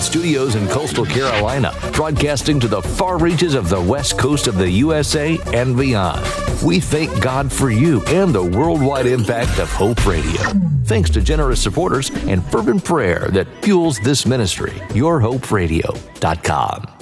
studios in coastal Carolina, broadcasting to the far reaches of the west coast of the USA and beyond. We thank God for you and the worldwide impact of Hope Radio. Thanks to generous supporters and fervent prayer that fuels this ministry. YourHopeRadio.com.